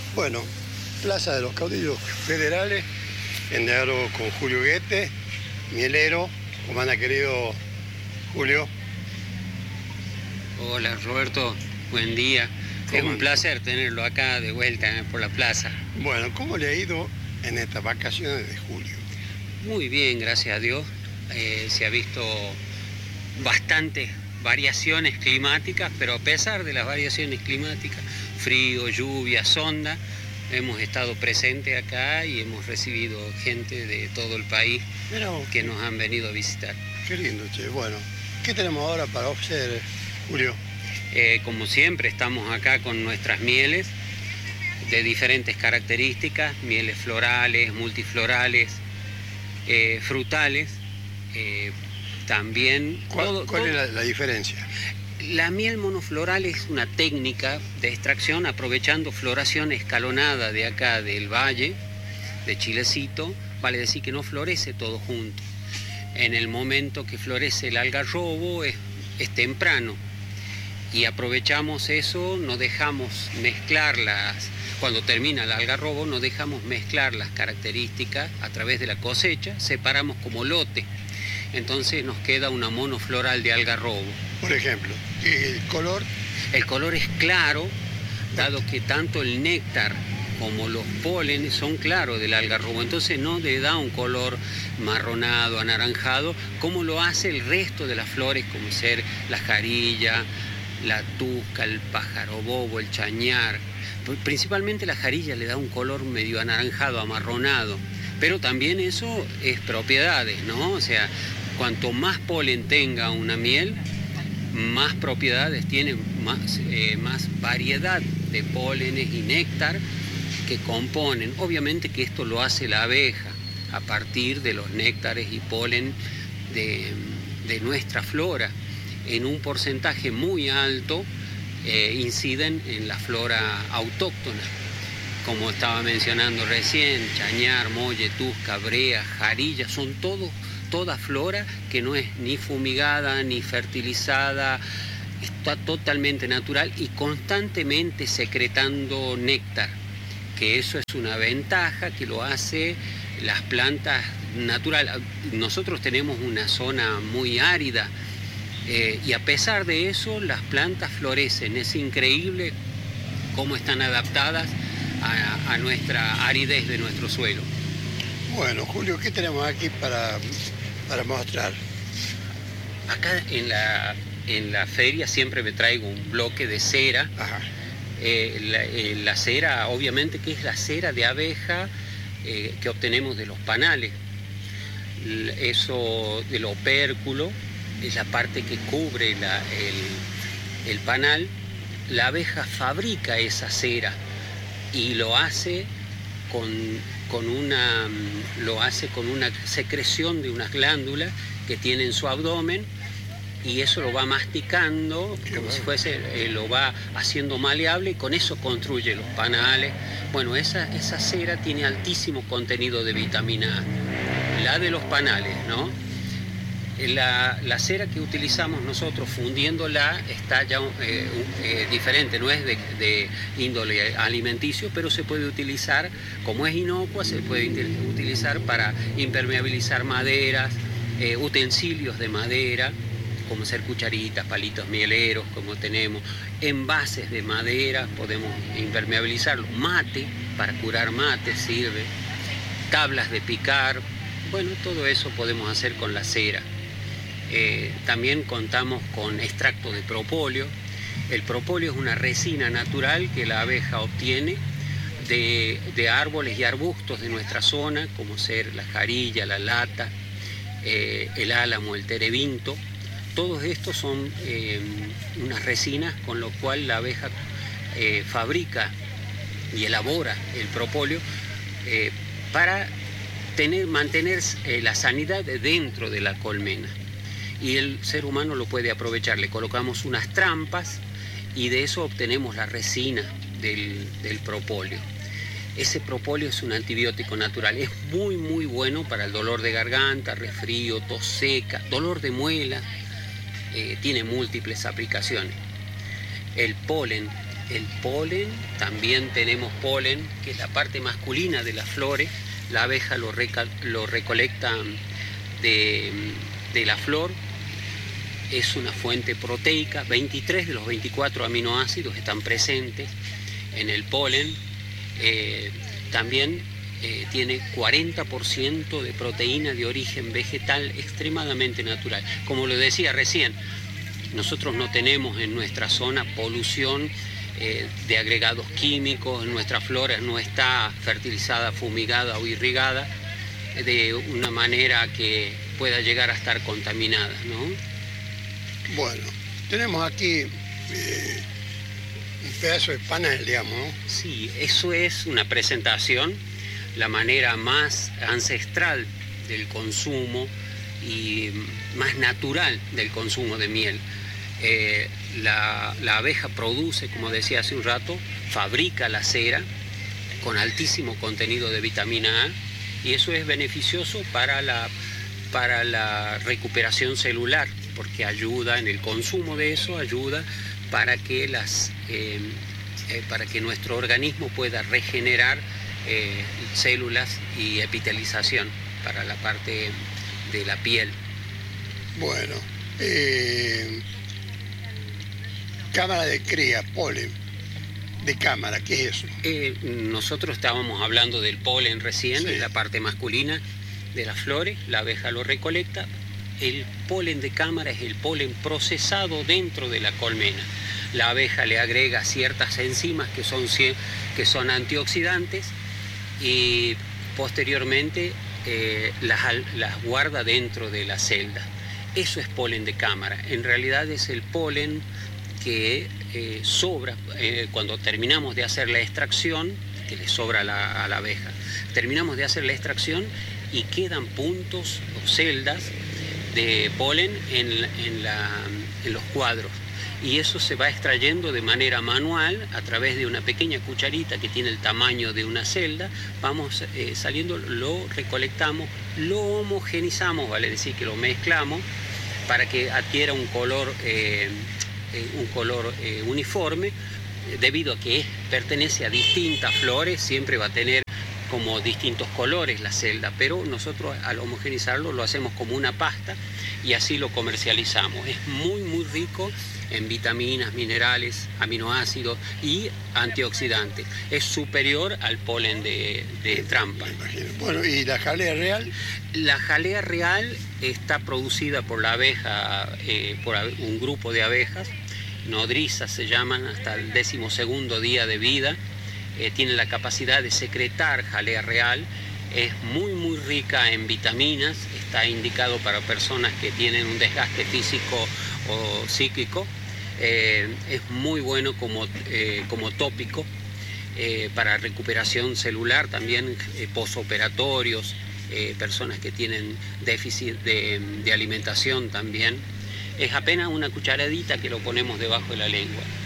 Bueno, Plaza de los Caudillos Federales, en diálogo con Julio Guete, mielero. ¿Cómo anda, querido Julio? Hola Roberto, buen día. Es un placer tenerlo acá de vuelta por la plaza. Bueno, ¿cómo le ha ido en estas vacaciones de julio? Muy bien, gracias a Dios. Se ha visto bastantes variaciones climáticas, pero a pesar de las variaciones climáticas, frío, lluvia, sonda, hemos estado presentes acá y hemos recibido gente de todo el país que nos han venido a visitar. Qué lindo, che. Bueno, ¿qué tenemos ahora para ofrecer, Julio? Como siempre, estamos acá con nuestras mieles de diferentes características, mieles florales, multiflorales, frutales, también... ¿Cuál es la diferencia? La miel monofloral es una técnica de extracción aprovechando floración escalonada de acá del valle, de Chilecito, vale decir que no florece todo junto. En el momento que florece el algarrobo es temprano y aprovechamos eso, no dejamos mezclarlas, cuando termina el algarrobo no dejamos mezclar las características a través de la cosecha, separamos como lote. Entonces nos queda una monofloral de algarrobo. Por ejemplo, ¿el color? El color es claro, dado que tanto el néctar como los pólenes son claros del algarrobo. Entonces no le da un color marronado, anaranjado, como lo hace el resto de las flores, como ser la jarilla, la tusca, el pájaro bobo, el chañar. Principalmente la jarilla le da un color medio anaranjado, amarronado. Pero también eso es propiedades, ¿no? O sea, cuanto más polen tenga una miel, más propiedades tiene, más variedad de pólenes y néctar que componen. Obviamente que esto lo hace la abeja a partir de los néctares y polen de nuestra flora. En un porcentaje muy alto inciden en la flora autóctona. Como estaba mencionando recién, chañar, molle, tusca, brea, jarilla, son toda flora que no es ni fumigada ni fertilizada, está totalmente natural y constantemente secretando néctar, que eso es una ventaja que lo hace las plantas naturales. Nosotros tenemos una zona muy árida y a pesar de eso las plantas florecen. Es increíble cómo están adaptadas a nuestra aridez de nuestro suelo. Bueno, Julio, ¿qué tenemos aquí para mostrar? Acá en la feria siempre me traigo un bloque de cera. Ajá. La cera, obviamente, que es la cera de abeja que obtenemos de los panales. Eso del opérculo es la parte que cubre el panal. La abeja fabrica esa cera y lo hace con una secreción de unas glándulas que tiene en su abdomen, y eso lo va masticando como si fuese, lo va haciendo maleable y con eso construye los panales. Bueno, esa cera tiene altísimo contenido de vitamina A, la de los panales, ¿no? La cera que utilizamos nosotros fundiéndola está ya diferente, no es de índole alimenticio, pero se puede utilizar, como es inocua, se puede utilizar para impermeabilizar maderas, utensilios de madera, como ser cucharitas, palitos mieleros, como tenemos, envases de madera, podemos impermeabilizarlo, mate, para curar mate sirve, tablas de picar, bueno, todo eso podemos hacer con la cera. También contamos con extracto de propóleo. El propóleo es una resina natural que la abeja obtiene de árboles y arbustos de nuestra zona, como ser la jarilla, la lata, el álamo, el terebinto. Todos estos son unas resinas con lo cual la abeja fabrica y elabora el propóleo para mantener la sanidad dentro de la colmena. Y el ser humano lo puede aprovechar. Le colocamos unas trampas y de eso obtenemos la resina del propóleo. Ese propóleo es un antibiótico natural. Es muy, muy bueno para el dolor de garganta, resfrío, tos seca, dolor de muela. Tiene múltiples aplicaciones. El polen el polen, también tenemos polen, que es la parte masculina de las flores. La abeja lo recolecta de la flor. Es una fuente proteica. 23 de los 24 aminoácidos están presentes en el polen. También tiene 40% de proteína de origen vegetal extremadamente natural. Como lo decía recién, nosotros no tenemos en nuestra zona polución de agregados químicos, nuestra flora no está fertilizada, fumigada o irrigada de una manera que pueda llegar a estar contaminada, ¿no? Bueno, tenemos aquí un pedazo de panal, digamos, ¿no? Sí, eso es una presentación, la manera más ancestral del consumo y más natural del consumo de miel. La abeja produce, como decía hace un rato, fabrica la cera con altísimo contenido de vitamina A, y eso es beneficioso para la recuperación celular, porque ayuda en el consumo de eso, ayuda para que nuestro organismo pueda regenerar células y epitelización para la parte de la piel. Bueno, cámara de cría, polen de cámara, ¿qué es eso? Nosotros estábamos hablando del polen recién, sí, la parte masculina de las flores, la abeja lo recolecta. El polen de cámara es el polen procesado dentro de la colmena. La abeja le agrega ciertas enzimas que son antioxidantes y posteriormente las guarda dentro de la celda. Eso es polen de cámara. En realidad es el polen que sobra cuando terminamos de hacer la extracción, que le sobra a la abeja. Terminamos de hacer la extracción y quedan puntos o celdas de polen en los cuadros. Y eso se va extrayendo de manera manual a través de una pequeña cucharita que tiene el tamaño de una celda. Vamos saliendo, lo recolectamos, lo homogenizamos, vale decir que lo mezclamos para que adquiera un color uniforme. Debido a que pertenece a distintas flores, siempre va a tener como distintos colores la celda, pero nosotros al homogenizarlo lo hacemos como una pasta y así lo comercializamos. Es muy muy rico en vitaminas, minerales, aminoácidos y antioxidantes. Es superior al polen de trampa. Bueno, ¿y la jalea real? La jalea real está producida por la abeja, por un grupo de abejas, nodrizas se llaman, hasta el 12º día de vida. Tiene la capacidad de secretar jalea real, es muy muy rica en vitaminas, está indicado para personas que tienen un desgaste físico o psíquico, es muy bueno como tópico para recuperación celular, también posoperatorios, personas que tienen déficit de alimentación también. Es apenas una cucharadita que lo ponemos debajo de la lengua.